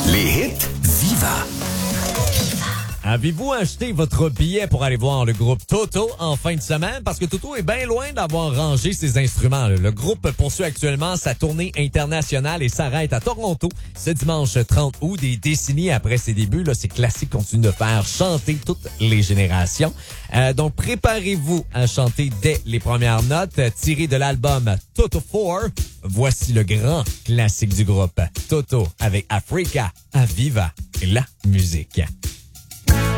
Les hits Viva. Avez-vous acheté votre billet pour aller voir le groupe Toto en fin de semaine? Parce que Toto est bien loin d'avoir rangé ses instruments. Le groupe poursuit actuellement sa tournée internationale et s'arrête à Toronto ce dimanche 30 août. Des décennies après ses débuts, ces classiques continuent de faire chanter toutes les générations. Donc, préparez-vous à chanter dès les premières notes. Tiré de l'album Toto 4, voici le grand classique du groupe Toto avec Africa à Viva et la musique.